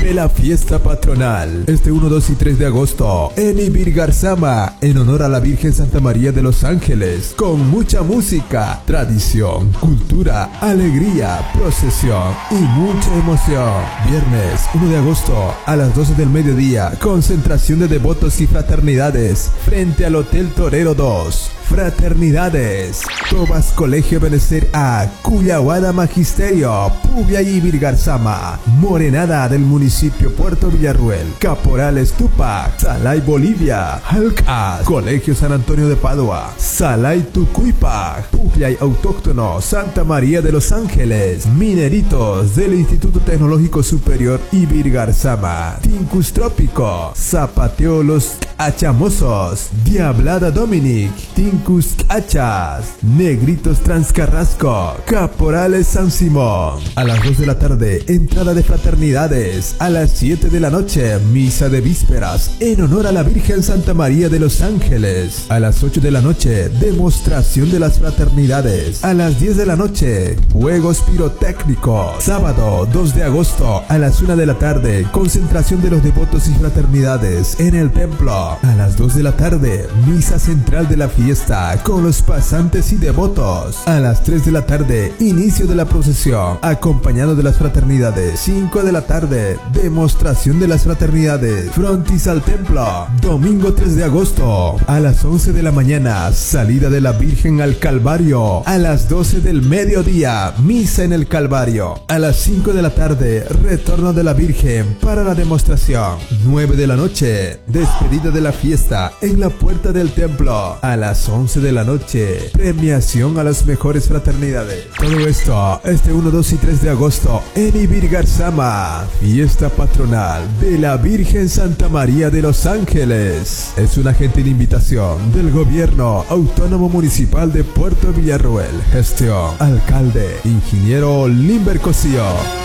de la fiesta patronal. Este 1, 2 y 3 de agosto en Ibirgarzama, en honor a la Virgen Santa María de los Ángeles, con mucha música, tradición, cultura, alegría, procesión y mucha emoción. Viernes 1 de agosto a las 12 del mediodía, concentración de devotos y fraternidades frente al Hotel Torero 2. Fraternidades, Tobas Colegio Benecer A, Cuyahuada Magisterio, Pubia y Ibirgarzama, Morenada del municipio Puerto Villarruel, Caporales Tupac, Salay Bolivia, Halcas, Colegio San Antonio de Padua, Salay Tucuipac, Pubia y Autóctono Santa María de los Ángeles, Mineritos del Instituto Tecnológico Superior Ibirgarzama, Tincus Trópico, Zapateo Los Achamosos, Diablada Dominic, Tincus Achas, Negritos Transcarrasco, Caporales San Simón. A las 2 de la tarde, entrada de fraternidades. A las 7 de la noche, misa de vísperas en honor a la Virgen Santa María de los Ángeles. A las 8 de la noche, demostración de las fraternidades. A las 10 de la noche, juegos pirotécnicos. Sábado 2 de agosto a las 1 de la tarde, concentración de los devotos y fraternidades en el templo. A las 2 de la tarde, misa central de la fiesta con los pasantes y devotos. A las 3 de la tarde, inicio de la procesión acompañado de las fraternidades. 5 de la tarde, demostración de las fraternidades frontis al templo. Domingo 3 de agosto a las 11 de la mañana, salida de la Virgen al Calvario. A las 12 del mediodía, misa en el Calvario. A las 5 de la tarde, retorno de la Virgen para la demostración. 9 de la noche, despedida de la fiesta en la puerta del templo. A las 11 de la noche, premiación a las mejores fraternidades. Todo esto este 1, 2 y 3 de agosto en Ibirgarzama, fiesta patronal de la Virgen Santa María de los Ángeles. Es una gentil invitación del Gobierno Autónomo Municipal de Puerto Villarruel. Gestión, alcalde, ingeniero Limber Cosío.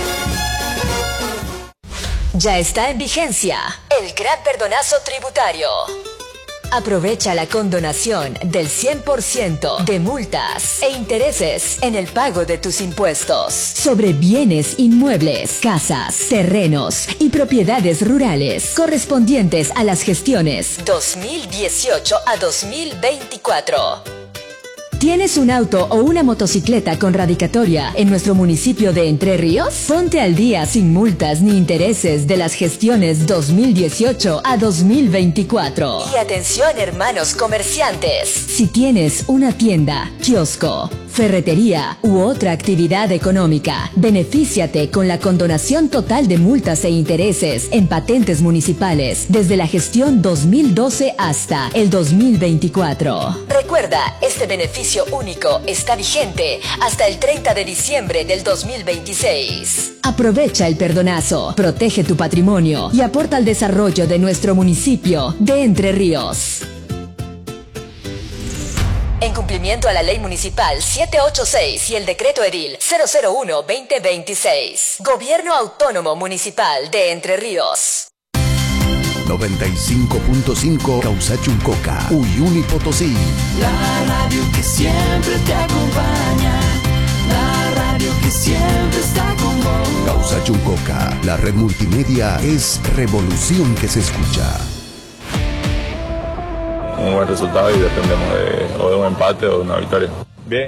Ya está en vigencia el gran perdonazo tributario. Aprovecha la condonación del 100% de multas e intereses en el pago de tus impuestos sobre bienes inmuebles, casas, terrenos y propiedades rurales correspondientes a las gestiones 2018 a 2024. ¿Tienes un auto o una motocicleta con radicatoria en nuestro municipio de Entre Ríos? Ponte al día sin multas ni intereses de las gestiones 2018 a 2024. Y atención, hermanos comerciantes. Si tienes una tienda, kiosco, ferretería u otra actividad económica, benefíciate con la condonación total de multas e intereses en patentes municipales desde la gestión 2012 hasta el 2024. Recuerda, este beneficio único está vigente hasta el 30 de diciembre del 2026. Aprovecha el perdonazo, protege tu patrimonio y aporta al desarrollo de nuestro municipio de Entre Ríos. En cumplimiento a la Ley Municipal 786 y el Decreto Edil 001-2026. Gobierno Autónomo Municipal de Entre Ríos. 95.5 Causachuncoca, Uyuni Potosí. La radio que siempre te acompaña. La radio que siempre está con vos. Causachuncoca, la red multimedia es revolución que se escucha. Un buen resultado y dependemos o de un empate o de una victoria. Bien.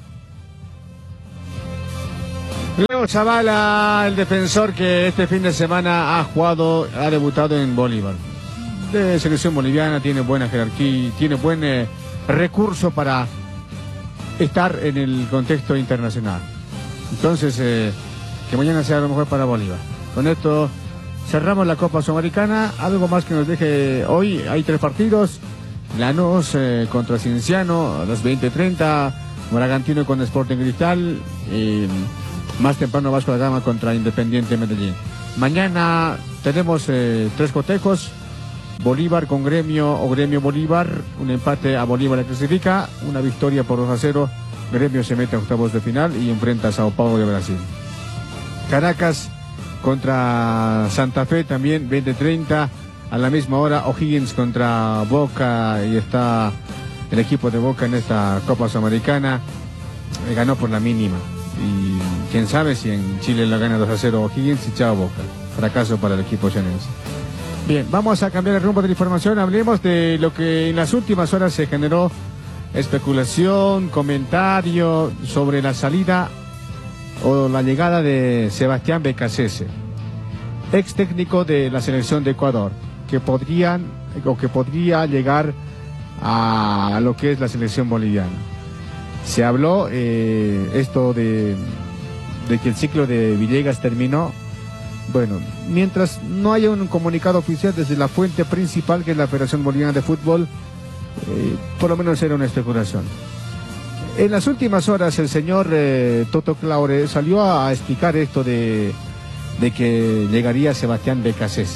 Leo Zavala, el defensor que este fin de semana ha debutado en Bolívar. De selección boliviana, tiene buena jerarquía, tiene buen recurso para estar en el contexto internacional. Entonces, que mañana sea lo mejor para Bolívar. Con esto cerramos la Copa Sudamericana. Algo más que nos deje hoy. Hay 3 partidos. Lanús contra Cienciano a las 20:30. Bragantino con Sporting Cristal. Más temprano Vasco da Gama contra Independiente Medellín. Mañana tenemos 3 cotejos. Bolívar con Gremio o Gremio Bolívar. Un empate a Bolívar le clasifica. Una victoria por 2-0. Gremio se mete a octavos de final y enfrenta a Sao Paulo de Brasil. Caracas contra Santa Fe también 20:30. A la misma hora O'Higgins contra Boca y está el equipo de Boca en esta Copa Sudamericana. Ganó por la mínima. Y quién sabe si en Chile la gana 2-0 O'Higgins y chao Boca. fracaso para el equipo llanense. Bien, vamos a cambiar el rumbo de la información. Hablemos de lo que en las últimas horas se generó especulación, comentario sobre la salida o la llegada de Sebastián Becasese, ex técnico de la selección de Ecuador, que podría llegar a lo que es la selección boliviana. Se habló esto de que el ciclo de Villegas terminó. Bueno, mientras no haya un comunicado oficial desde la fuente principal, que es la Federación Boliviana de Fútbol, por lo menos era una especulación. En las últimas horas el señor Toto Claure salió a explicar esto de que llegaría Sebastián Becasese,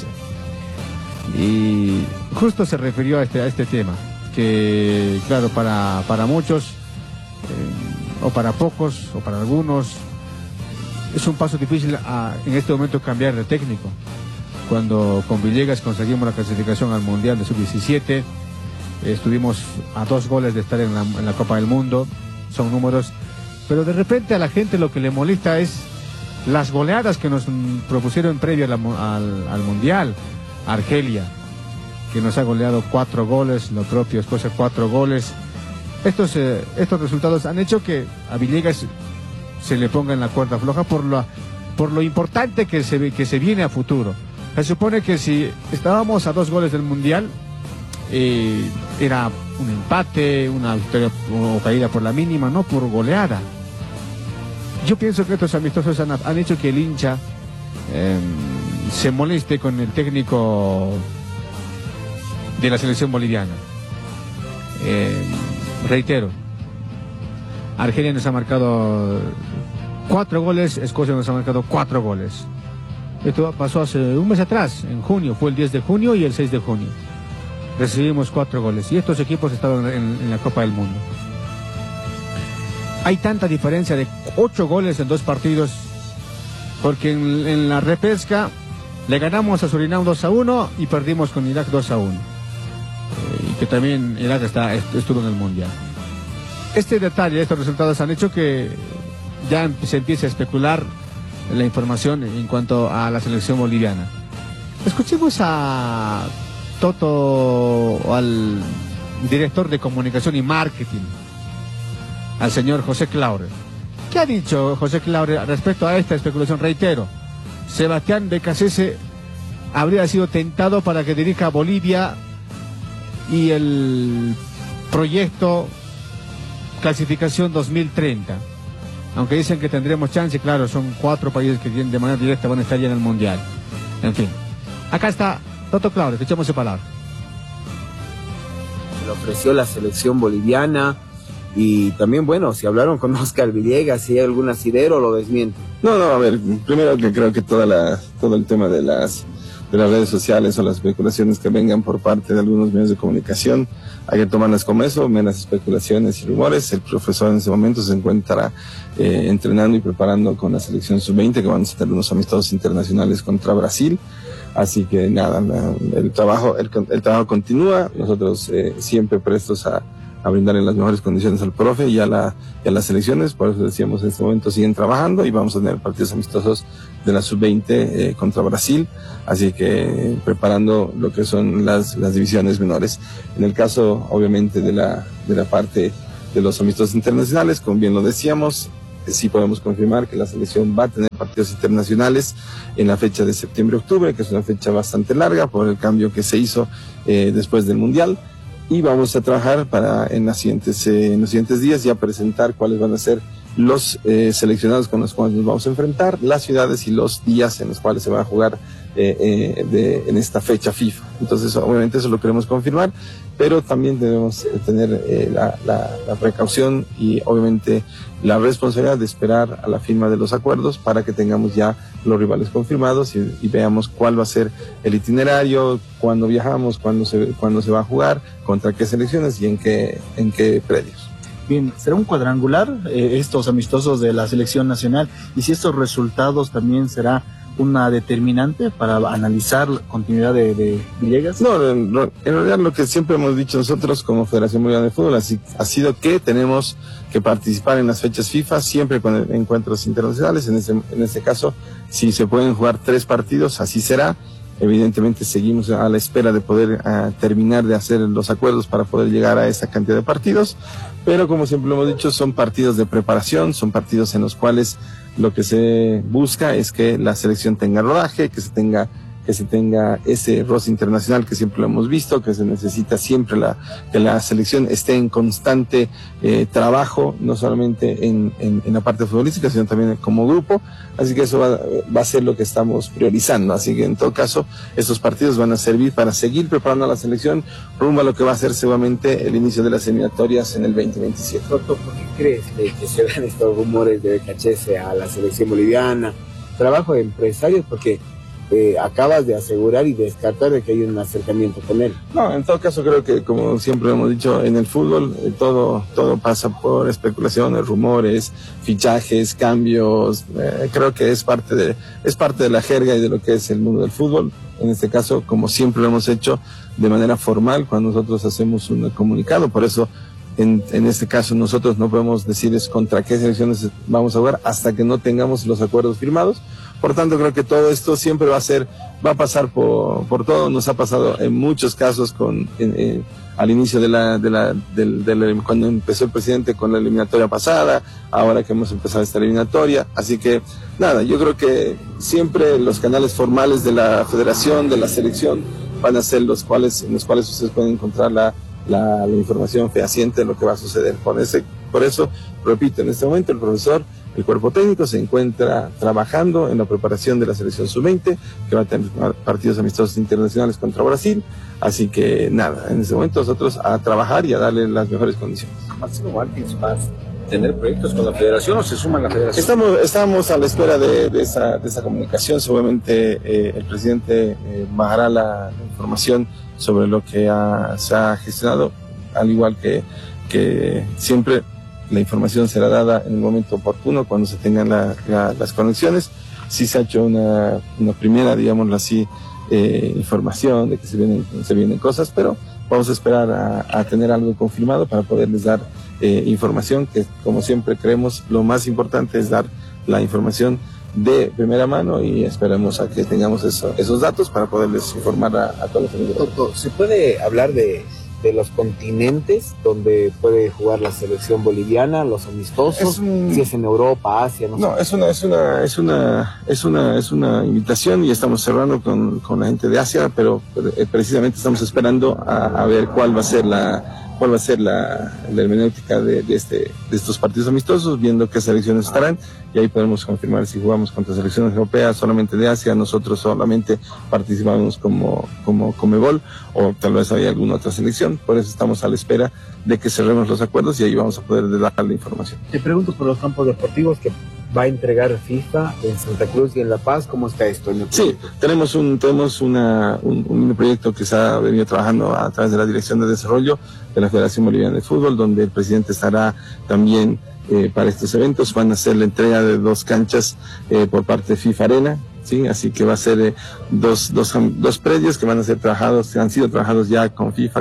y justo se refirió a este tema, que claro, para muchos o para pocos o para algunos es un paso difícil en este momento cambiar de técnico. Cuando con Villegas conseguimos la clasificación al Mundial de Sub-17, estuvimos a 2 goles de estar en la Copa del Mundo, son números, pero de repente a la gente lo que le molesta es las goleadas que nos propusieron previo al Mundial. Argelia, que nos ha goleado 4 goles, lo propio Escocia 4 goles. Estos resultados han hecho que a Villegas se le ponga en la cuerda floja por lo importante que se viene a futuro. Se supone que si estábamos a 2 goles del Mundial, era un empate, una victoria o caída por la mínima, no por goleada. Yo pienso que estos amistosos han hecho que el hincha se moleste con el técnico de la selección boliviana. Reitero, Argelia nos ha marcado 4 goles, Escocia nos ha marcado 4 goles. Esto pasó hace un mes atrás, en junio, fue el 10 de junio y el 6 de junio. Recibimos 4 goles y estos equipos estaban en la Copa del Mundo. Hay tanta diferencia de 8 goles en 2 partidos, porque en la repesca le ganamos a Surinam 2-1 y perdimos con Irak 2-1. Y que también Irak estuvo en el Mundial. Este detalle, estos resultados han hecho que ya se empiece a especular la información en cuanto a la selección boliviana. Escuchemos a Toto, al director de comunicación y marketing, al señor José Claure. ¿Qué ha dicho José Claure respecto a esta especulación? Reitero, Sebastián Becasese habría sido tentado para que dirija a Bolivia y el proyecto clasificación 2030. Aunque dicen que tendremos chance, claro, son 4 países que de manera directa van a estar ya en el Mundial. En fin, acá está Toto Claure, escuchemos su palabra. Le ofreció la selección boliviana y también, bueno, si hablaron con Oscar Villegas, si hay algún asidero, lo desmiente. No, a ver, primero que creo que todo el tema de las redes sociales o las especulaciones que vengan por parte de algunos medios de comunicación, hay que tomarlas como eso, meras especulaciones y rumores. El profesor en ese momento se encuentra entrenando y preparando con la selección sub-20, que van a tener unos amistosos internacionales contra Brasil. Así que nada, el trabajo continúa, nosotros siempre prestos a brindarle las mejores condiciones al profe y a las selecciones. Por eso decíamos, en este momento siguen trabajando y vamos a tener partidos amistosos de la sub-20 contra Brasil, así que preparando lo que son las divisiones menores. En el caso, obviamente, de la parte de los amistosos internacionales, como bien lo decíamos, sí podemos confirmar que la selección va a tener partidos internacionales en la fecha de septiembre-octubre, que es una fecha bastante larga por el cambio que se hizo después del Mundial. Y vamos a trabajar para en los siguientes días ya presentar cuáles van a ser los seleccionados con los cuales nos vamos a enfrentar, las ciudades y los días en los cuales se va a jugar en esta fecha FIFA. Entonces, obviamente eso lo queremos confirmar, pero también debemos tener la precaución y obviamente la responsabilidad de esperar a la firma de los acuerdos para que tengamos ya los rivales confirmados y veamos cuál va a ser el itinerario, cuándo viajamos, cuándo se va a jugar, contra qué selecciones y en qué predios. Bien, ¿será un cuadrangular estos amistosos de la selección nacional? Y si estos resultados también será una determinante para analizar la continuidad de Villegas? No, en realidad lo que siempre hemos dicho nosotros como Federación Boliviana de Fútbol ha sido que tenemos que participar en las fechas FIFA siempre con encuentros internacionales. En este caso, si se pueden jugar 3 partidos, así será. Evidentemente seguimos a la espera de poder terminar de hacer los acuerdos para poder llegar a esa cantidad de partidos, pero como siempre lo hemos dicho, son partidos de preparación, son partidos en los cuales lo que se busca es que la selección tenga rodaje, que se tenga ese roce internacional que siempre lo hemos visto, que se necesita siempre que la selección esté en constante trabajo, no solamente en la parte futbolística, sino también como grupo. Así que eso va a ser lo que estamos priorizando. Así que en todo caso, estos partidos van a servir para seguir preparando a la selección rumbo a lo que va a ser seguramente el inicio de las eliminatorias en el 2027. Doctor, ¿por qué crees que se dan estos rumores de becachese a la selección boliviana? Trabajo de empresarios, porque acabas de asegurar y descartar de que hay un acercamiento con él. No, en todo caso creo que, como siempre hemos dicho, en el fútbol todo pasa por especulaciones, rumores, fichajes, cambios. Creo que es parte de la jerga y de lo que es el mundo del fútbol. En este caso, como siempre lo hemos hecho de manera formal cuando nosotros hacemos un comunicado. Por eso, en este caso, nosotros no podemos decirles contra qué selecciones vamos a jugar hasta que no tengamos los acuerdos firmados. Por tanto, creo que todo esto siempre va a pasar por todo. Nos ha pasado en muchos casos al inicio cuando empezó el presidente con la eliminatoria pasada, ahora que hemos empezado esta eliminatoria. Así que, nada, yo creo que siempre los canales formales de la federación, de la selección, van a ser en los cuales ustedes pueden encontrar la información fehaciente de lo que va a suceder. Por eso, repito, en este momento el cuerpo técnico se encuentra trabajando en la preparación de la selección sub-20, que va a tener partidos amistosos internacionales contra Brasil. Así que nada, en este momento nosotros a trabajar y a darle las mejores condiciones. ¿Máximo Martins va a tener proyectos con la federación o se suman a la federación? Estamos a la espera de esa comunicación. Seguramente el presidente bajará la información sobre lo que se ha gestionado, al igual que siempre. La información será dada en el momento oportuno, cuando se tengan las conexiones. Sí se ha hecho una primera, digámoslo así, información de que se vienen cosas, pero vamos a esperar a tener algo confirmado para poderles dar información, que como siempre creemos lo más importante es dar la información de primera mano, y esperemos a que tengamos esos datos para poderles informar a todos los amigos. Doctor, ¿se puede hablar de los continentes donde puede jugar la selección boliviana, los amistosos, si es en Europa, Asia? No, es una invitación, y estamos cerrando con la gente de Asia, pero precisamente estamos esperando a ver cuál va a ser la hermenéutica de estos partidos amistosos, viendo qué selecciones estarán, y ahí podemos confirmar si jugamos contra selecciones europeas, solamente de Asia, nosotros solamente participamos como Conmebol, o tal vez hay alguna otra selección. Por eso estamos a la espera de que cerremos los acuerdos, y ahí vamos a poder dar la información. Te pregunto por los campos deportivos que va a entregar FIFA en Santa Cruz y en La Paz. ¿Cómo está esto? Sí, tenemos un proyecto que se ha venido trabajando a través de la Dirección de Desarrollo de la Federación Boliviana de Fútbol, donde el presidente estará también para estos eventos. Van a hacer la entrega de 2 canchas por parte de FIFA Arena, ¿sí? Así que va a ser dos predios que van a ser trabajados, que han sido trabajados ya con FIFA,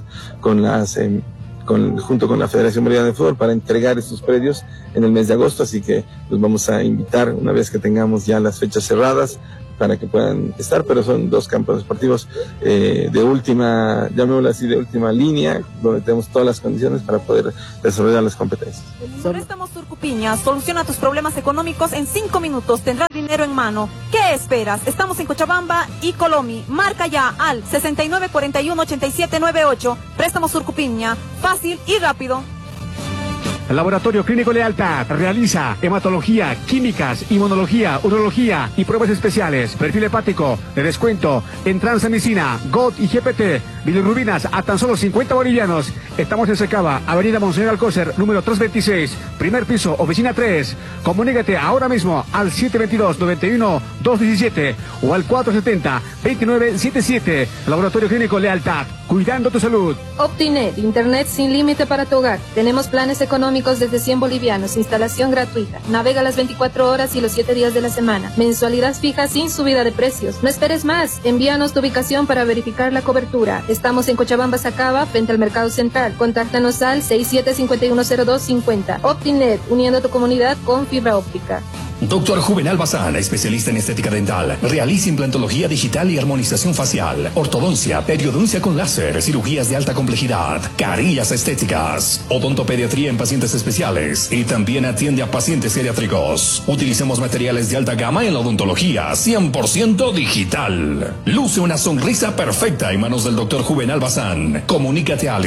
junto con la Federación Boliviana de Fútbol, para entregar estos predios en el mes de agosto. Así que los vamos a invitar una vez que tengamos ya las fechas cerradas para que puedan estar, pero son 2 campos deportivos de última, llamémoslo así, de última línea, donde tenemos todas las condiciones para poder desarrollar las competencias. Préstamos Turcupiña, soluciona tus problemas económicos en 5 minutos, tendrás dinero en mano. ¿Qué esperas? Estamos en Cochabamba y Colomi. Marca ya al 6941-8798. Préstamos Turcupiña, fácil y rápido. El Laboratorio Clínico Lealtad realiza hematología, químicas, inmunología, urología y pruebas especiales. Perfil hepático de descuento en transamicina, GOT y GPT. Bilirrubinas a tan solo 50 bolivianos. Estamos en Secaba, Avenida Monseñor Alcócer, número 326, primer piso, oficina 3. Comunícate ahora mismo al 722-91-217 o al 470-2977. Laboratorio Clínico Lealtad, cuidando tu salud. Optinet, internet sin límite para tu hogar. Tenemos planes económicos económicos desde 100 bolivianos, instalación gratuita. Navega las 24 horas y los 7 días de la semana. Mensualidad fija sin subida de precios. No esperes más. Envíanos tu ubicación para verificar la cobertura. Estamos en Cochabamba, Sacaba, frente al Mercado Central. Contáctanos al 67510250. Optinet, uniendo tu comunidad con fibra óptica. Dr. Juvenal Bazán, especialista en estética dental. Realiza implantología digital y armonización facial, ortodoncia, periodoncia con láser, cirugías de alta complejidad, carillas estéticas, odontopediatría en pacientes especiales y también atiende a pacientes geriátricos. Utilizamos materiales de alta gama en la odontología, 100% digital. Luce una sonrisa perfecta en manos del Dr. Juvenal Bazán. Comunícate al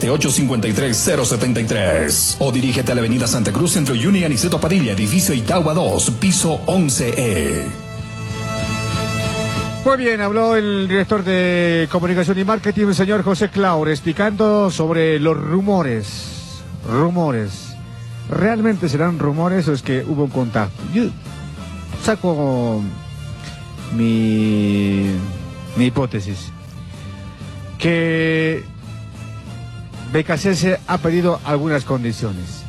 778-53073 o dirígete a la avenida Santa Cruz, Centro Juni, Aniceto Padilla, edificio Itagua 2, piso 11E. Muy bien, habló el director de Comunicación y Marketing, el señor José Claure, explicando sobre los rumores. ¿Realmente serán rumores o es que hubo un contacto? Yo saco mi hipótesis. Que BKCS ha pedido algunas condiciones.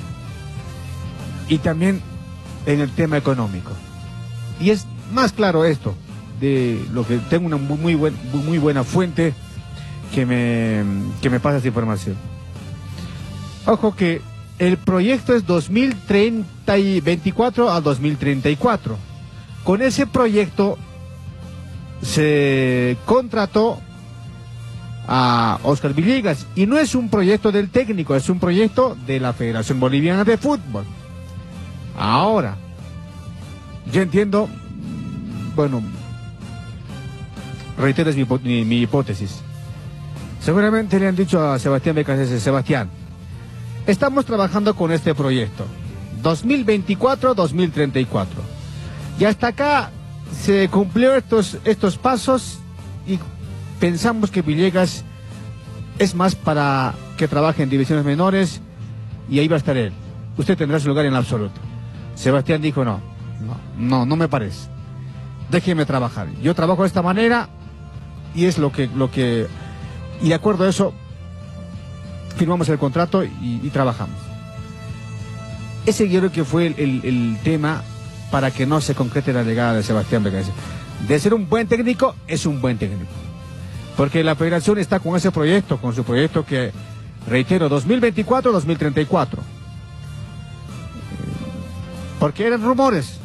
Y también en el tema económico. Y es más claro esto, de lo que tengo una muy buena fuente que me pasa esta información. Ojo que el proyecto es 2024 a 2034. Con ese proyecto se contrató a Oscar Villegas y no es un proyecto del técnico, es un proyecto de la Federación Boliviana de Fútbol. Ahora, yo entiendo, bueno, reitero, es mi hipótesis. Seguramente le han dicho a Sebastián BKCS, Sebastián, estamos trabajando con este proyecto, 2024-2034. Y hasta acá se cumplió estos pasos y pensamos que Villegas es más para que trabaje en divisiones menores y ahí va a estar él. Usted tendrá su lugar en absoluto. Sebastián dijo no me parece. Déjeme trabajar. Yo trabajo de esta manera y es lo que y de acuerdo a eso firmamos el contrato y trabajamos. Ese yo creo que fue el tema para que no se concrete la llegada de Sebastián BKCS. De ser un buen técnico, es un buen técnico. Porque la federación está con ese proyecto, con su proyecto que, reitero, 2024-2034. Porque eran rumores.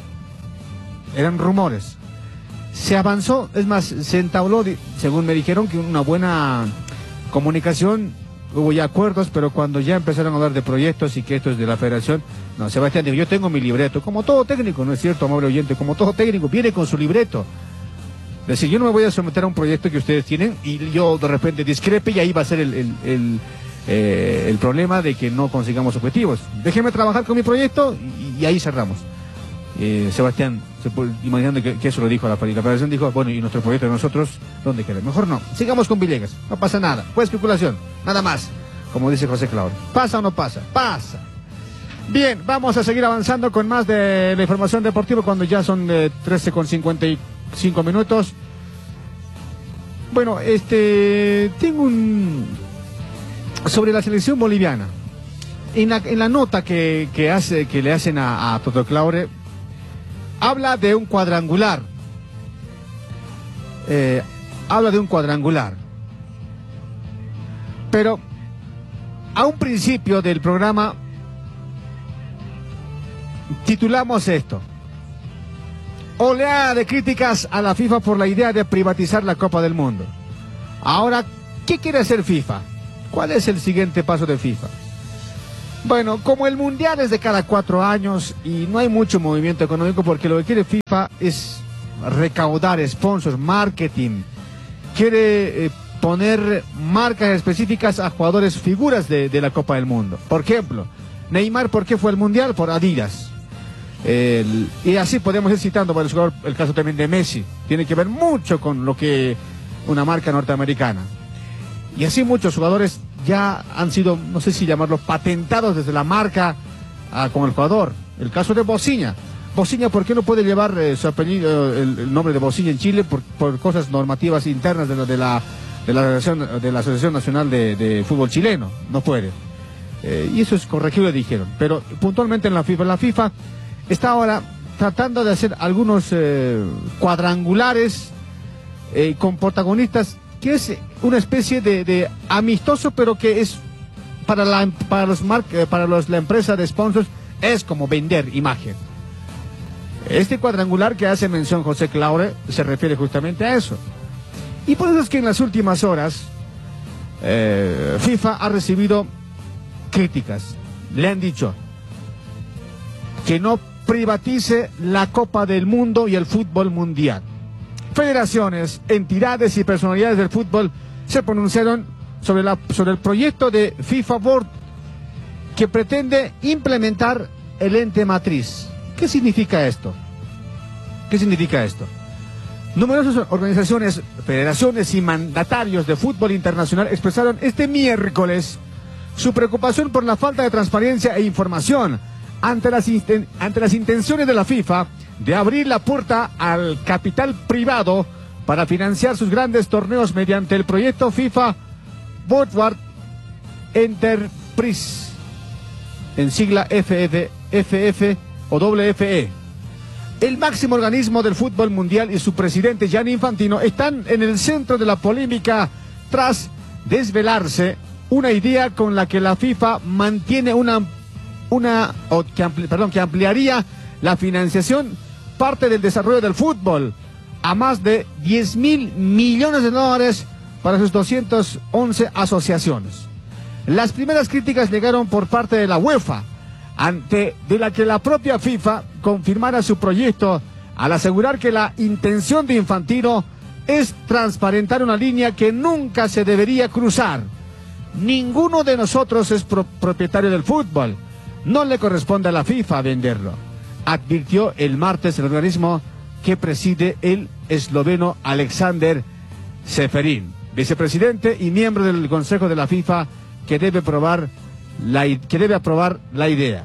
Se avanzó, es más, se entabló, según me dijeron, que una buena comunicación, hubo ya acuerdos, pero cuando ya empezaron a hablar de proyectos y que esto es de la federación, no, Sebastián dijo, yo tengo mi libreto, como todo técnico, ¿no es cierto, amable oyente? Como todo técnico, viene con su libreto. Es decir, yo no me voy a someter a un proyecto que ustedes tienen y yo de repente discrepe y ahí va a ser el problema de que no consigamos objetivos. Déjenme trabajar con mi proyecto y ahí cerramos. Sebastián, imaginando que eso lo dijo la federación, dijo, bueno, y nuestro proyecto de nosotros, ¿dónde queda? Mejor no, sigamos con Villegas, no pasa nada, fue especulación, nada más, como dice José Claure. ¿Pasa o no pasa? Pasa. Bien, vamos a seguir avanzando con más de la información deportiva cuando ya son 13:55 minutos. Bueno, tengo sobre la selección boliviana. En la nota que le hacen a Toto Claure, habla de un cuadrangular. Pero a un principio del programa titulamos esto: oleada de críticas a la FIFA por la idea de privatizar la Copa del Mundo. Ahora, ¿qué quiere hacer FIFA? ¿Cuál es el siguiente paso de FIFA? Bueno, como el Mundial es de cada 4 años y no hay mucho movimiento económico, porque lo que quiere FIFA es recaudar sponsors, marketing. Quiere poner marcas específicas a jugadores figuras de la Copa del Mundo. Por ejemplo, Neymar, ¿por qué fue al Mundial? Por Adidas. Y así podemos ir citando para el caso también de Messi. Tiene que ver mucho con lo que una marca norteamericana. Y así muchos jugadores ya han sido, no sé si llamarlo, patentados desde la marca con el jugador. El caso de Bosinha. Bosinha, ¿por qué no puede llevar su apellido, el nombre de Bosinha en Chile por cosas normativas internas de la Asociación Nacional de Fútbol Chileno? No puede. Y eso es corregible, dijeron. Pero puntualmente en la FIFA está ahora tratando de hacer algunos cuadrangulares con protagonistas, que es una especie de amistoso, pero que es para la empresa de sponsors, es como vender imagen. Este cuadrangular que hace mención José Claure se refiere justamente a eso. Y por eso es que en las últimas horas FIFA ha recibido críticas. Le han dicho que no privatice la Copa del Mundo y el fútbol mundial. Federaciones, entidades y personalidades del fútbol se pronunciaron sobre el proyecto de FIFA Board, que pretende implementar el ente matriz. ¿Qué significa esto? ¿Qué significa esto? Numerosas organizaciones, federaciones y mandatarios de fútbol internacional expresaron este miércoles su preocupación por la falta de transparencia e información ante las intenciones de la FIFA de abrir la puerta al capital privado para financiar sus grandes torneos mediante el proyecto FIFA Board Enterprise, en sigla FF o WFE. El máximo organismo del fútbol mundial y su presidente Gianni Infantino están en el centro de la polémica tras desvelarse una idea con la que la FIFA mantiene que ampliaría la financiación, parte del desarrollo del fútbol, a más de 10.000 millones de dólares para sus 211 asociaciones. Las primeras críticas llegaron por parte de la UEFA, ante de la que la propia FIFA confirmara su proyecto al asegurar que la intención de Infantino es transparentar una línea que nunca se debería cruzar. Ninguno de nosotros es propietario del fútbol. No le corresponde a la FIFA venderlo, advirtió el martes el organismo que preside el esloveno Alexander Seferin, vicepresidente y miembro del Consejo de la FIFA, que debe aprobar la idea.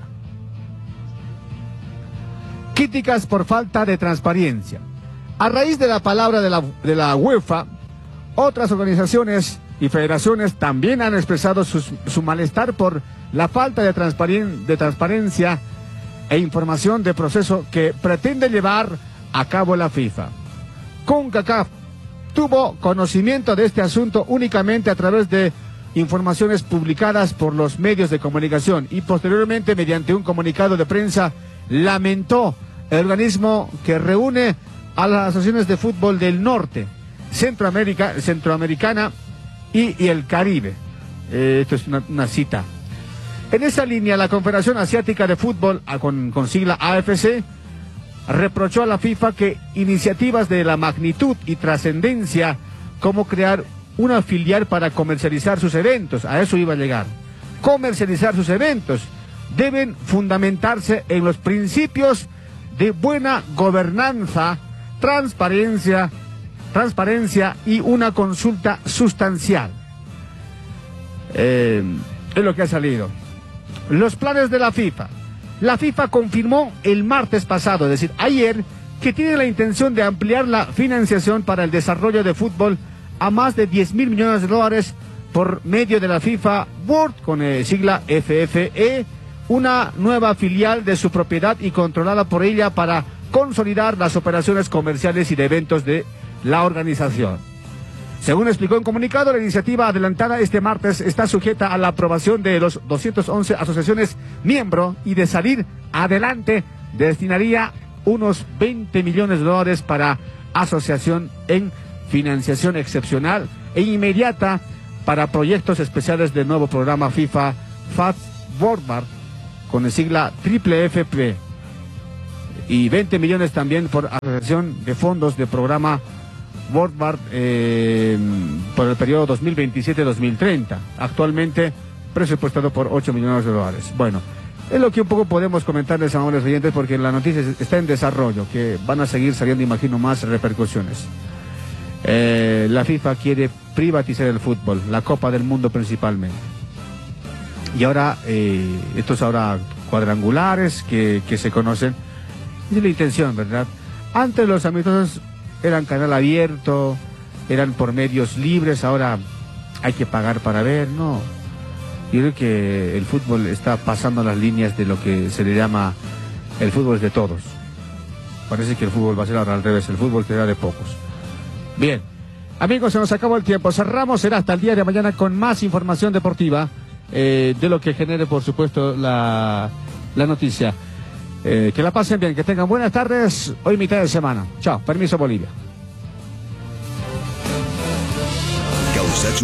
Críticas por falta de transparencia. A raíz de la palabra de la UEFA, otras organizaciones y federaciones también han expresado su malestar por la falta de transparencia e información de proceso que pretende llevar a cabo la FIFA. CONCACAF tuvo conocimiento de este asunto únicamente a través de informaciones publicadas por los medios de comunicación y posteriormente, mediante un comunicado de prensa, lamentó el organismo que reúne a las asociaciones de fútbol del norte, centroamericana y el Caribe. Esto es una cita. En esa línea, la Confederación Asiática de Fútbol, con sigla AFC, reprochó a la FIFA que iniciativas de la magnitud y trascendencia como crear una filial para comercializar sus eventos, a eso iba a llegar, comercializar sus eventos, deben fundamentarse en los principios de buena gobernanza, transparencia y una consulta sustancial. Es lo que ha salido. Los planes de la FIFA. La FIFA confirmó el martes pasado, es decir, ayer, que tiene la intención de ampliar la financiación para el desarrollo de fútbol a más de 10.000 millones de dólares por medio de la FIFA Board, con sigla FFE, una nueva filial de su propiedad y controlada por ella para consolidar las operaciones comerciales y de eventos de la organización. Según explicó en comunicado, la iniciativa adelantada este martes está sujeta a la aprobación de los 211 asociaciones miembro y, de salir adelante, destinaría unos 20 millones de dólares para asociación en financiación excepcional e inmediata para proyectos especiales del nuevo programa FIFA FAT Board, con el sigla FFP, y 20 millones también por asociación de fondos de programa Board por el periodo 2027-2030, actualmente presupuestado por 8 millones de dólares. Bueno, es lo que un poco podemos comentarles, amables oyentes, porque la noticia está en desarrollo, que van a seguir saliendo, imagino, más repercusiones. La FIFA quiere privatizar el fútbol, la Copa del Mundo principalmente. Y ahora, estos ahora cuadrangulares que se conocen, es la intención, ¿verdad? Antes los amistosos eran canal abierto, eran por medios libres, ahora hay que pagar para ver, no. Yo creo que el fútbol está pasando las líneas de lo que se le llama el fútbol es de todos. Parece que el fútbol va a ser ahora al revés, el fútbol será de pocos. Bien, amigos, se nos acabó el tiempo. Cerramos, será hasta el día de mañana con más información deportiva de lo que genere, por supuesto, la noticia. Que la pasen bien, que tengan buenas tardes. Hoy mitad de semana. Chao, permiso Bolivia.